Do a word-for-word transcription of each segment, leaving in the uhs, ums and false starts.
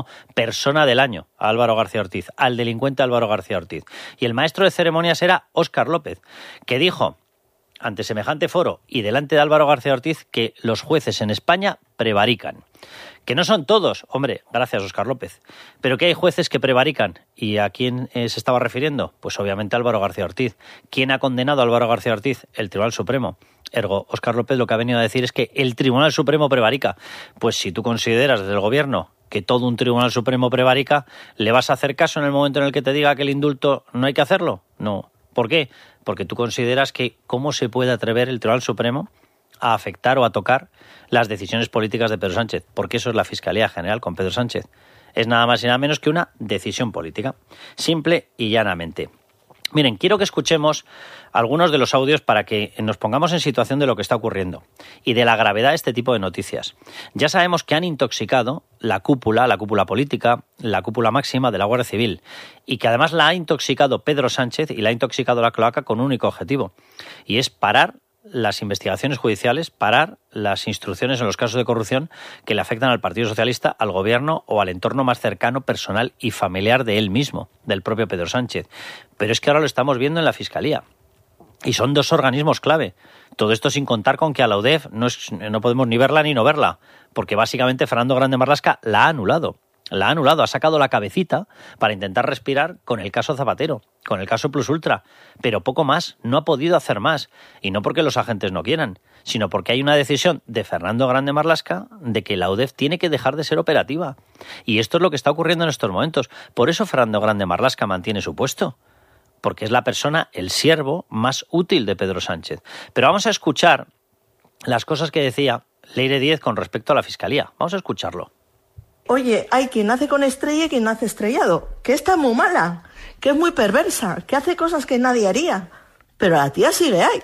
persona del año a Álvaro García Ortiz, al delincuente Álvaro García Ortiz. Y el maestro de ceremonias era Óscar López, que dijo ante semejante foro y delante de Álvaro García Ortiz que los jueces en España prevarican. Que no son todos, hombre, gracias Óscar López, pero que hay jueces que prevarican. ¿Y a quién eh, se estaba refiriendo? Pues obviamente a Álvaro García Ortiz. ¿Quién ha condenado a Álvaro García Ortiz? El Tribunal Supremo. Ergo, Óscar López lo que ha venido a decir es que el Tribunal Supremo prevarica. Pues si tú consideras desde el gobierno que todo un Tribunal Supremo prevarica, ¿le vas a hacer caso en el momento en el que te diga que el indulto no hay que hacerlo? No. ¿Por qué? Porque tú consideras que cómo se puede atrever el Tribunal Supremo a afectar o a tocar las decisiones políticas de Pedro Sánchez, porque eso es la Fiscalía General con Pedro Sánchez. Es nada más y nada menos que una decisión política, simple y llanamente. Miren, quiero que escuchemos algunos de los audios para que nos pongamos en situación de lo que está ocurriendo y de la gravedad de este tipo de noticias. Ya sabemos que han intoxicado la cúpula, la cúpula política, la cúpula máxima de la Guardia Civil y que además la ha intoxicado Pedro Sánchez y la ha intoxicado la cloaca con un único objetivo, y es parar las investigaciones judiciales, parar las instrucciones en los casos de corrupción que le afectan al Partido Socialista, al gobierno o al entorno más cercano, personal y familiar de él mismo, del propio Pedro Sánchez. Pero es que ahora lo estamos viendo en la Fiscalía. Y son dos organismos clave. Todo esto sin contar con que a la U D E F no, es, no podemos ni verla ni no verla, porque básicamente Fernando Grande Marlaska la ha anulado. La ha anulado, ha sacado la cabecita para intentar respirar con el caso Zapatero, con el caso Plus Ultra, pero poco más, no ha podido hacer más, y no porque los agentes no quieran, sino porque hay una decisión de Fernando Grande Marlaska de que la U D E F tiene que dejar de ser operativa. Y esto es lo que está ocurriendo en estos momentos. Por eso Fernando Grande Marlaska mantiene su puesto, porque es la persona, el siervo más útil de Pedro Sánchez. Pero vamos a escuchar las cosas que decía Leire Díez con respecto a la Fiscalía. Vamos a escucharlo. Oye, hay quien nace con estrella y quien nace estrellado, que está muy mala, que es muy perversa, que hace cosas que nadie haría, pero la tía sigue ahí.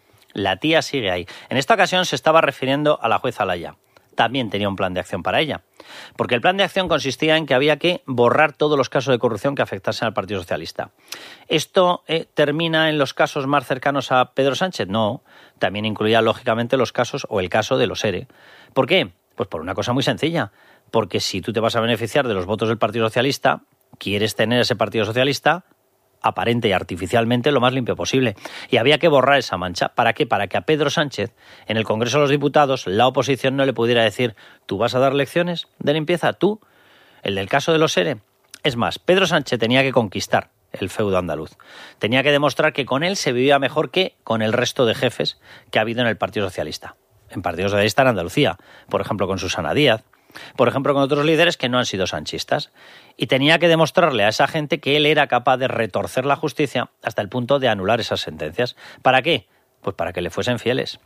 La tía sigue ahí. En esta ocasión se estaba refiriendo a la jueza Laya. También tenía un plan de acción para ella, porque el plan de acción consistía en que había que borrar todos los casos de corrupción que afectasen al Partido Socialista. ¿Esto eh, termina en los casos más cercanos a Pedro Sánchez? No, también incluía lógicamente los casos o el caso de los ERE. ¿Por qué? Pues por una cosa muy sencilla. Porque si tú te vas a beneficiar de los votos del Partido Socialista, quieres tener ese Partido Socialista aparente y artificialmente lo más limpio posible. Y había que borrar esa mancha. ¿Para qué? Para que a Pedro Sánchez, en el Congreso de los Diputados, la oposición no le pudiera decir ¿tú vas a dar lecciones de limpieza? ¿Tú? El del caso de los ERE. Es más, Pedro Sánchez tenía que conquistar el feudo andaluz. Tenía que demostrar que con él se vivía mejor que con el resto de jefes que ha habido en el Partido Socialista. En Partido Socialista en Andalucía. Por ejemplo, con Susana Díaz. Por ejemplo, con otros líderes que no han sido sanchistas. Y tenía que demostrarle a esa gente que él era capaz de retorcer la justicia hasta el punto de anular esas sentencias. ¿Para qué? Pues para que le fuesen fieles.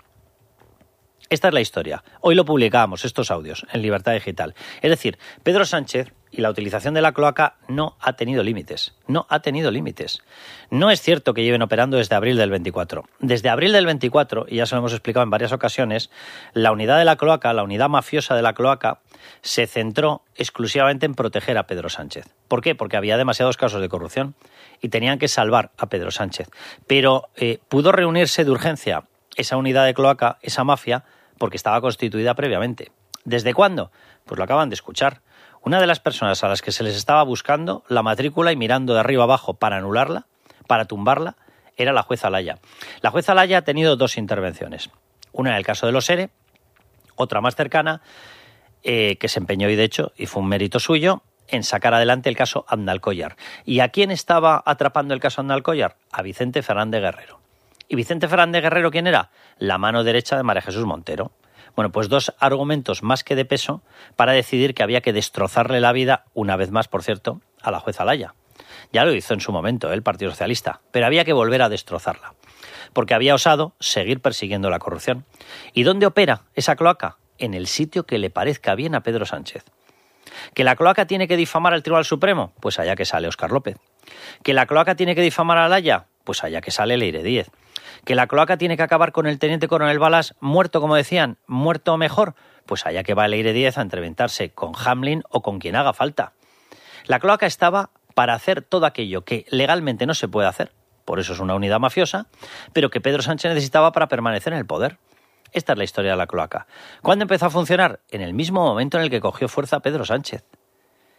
Esta es la historia. Hoy lo publicábamos, estos audios, en Libertad Digital. Es decir, Pedro Sánchez y la utilización de la cloaca no ha tenido límites. No ha tenido límites. No es cierto que lleven operando desde abril del veinticuatro. Desde abril del veinticuatro, y ya se lo hemos explicado en varias ocasiones, la unidad de la cloaca, la unidad mafiosa de la cloaca, se centró exclusivamente en proteger a Pedro Sánchez. ¿Por qué? Porque había demasiados casos de corrupción y tenían que salvar a Pedro Sánchez. Pero eh, pudo reunirse de urgencia esa unidad de cloaca, esa mafia, porque estaba constituida previamente. ¿Desde cuándo? Pues lo acaban de escuchar. Una de las personas a las que se les estaba buscando la matrícula y mirando de arriba abajo para anularla, para tumbarla, era la jueza Laya. La jueza Laya ha tenido dos intervenciones. Una en el caso de los ERE, otra más cercana, eh, que se empeñó y de hecho, y fue un mérito suyo, en sacar adelante el caso Andalcollar. ¿Y a quién estaba atrapando el caso Andalcollar? A Vicente Fernández Guerrero. ¿Y Vicente Fernández Guerrero quién era? La mano derecha de María Jesús Montero. Bueno, pues dos argumentos más que de peso para decidir que había que destrozarle la vida, una vez más, por cierto, a la jueza Laya. Ya lo hizo en su momento el Partido Socialista, pero había que volver a destrozarla, porque había osado seguir persiguiendo la corrupción. ¿Y dónde opera esa cloaca? En el sitio que le parezca bien a Pedro Sánchez. ¿Que la cloaca tiene que difamar al Tribunal Supremo? Pues allá que sale Óscar López. ¿Que la cloaca tiene que difamar a Laya? Pues allá que sale Leire Díez. ¿Que la cloaca tiene que acabar con el teniente coronel Balas muerto, como decían, muerto mejor? Pues allá que va Leire Díez a entrevistarse con Hamlin o con quien haga falta. La cloaca estaba para hacer todo aquello que legalmente no se puede hacer, por eso es una unidad mafiosa, pero que Pedro Sánchez necesitaba para permanecer en el poder. Esta es la historia de la cloaca. ¿Cuándo empezó a funcionar? En el mismo momento en el que cogió fuerza Pedro Sánchez.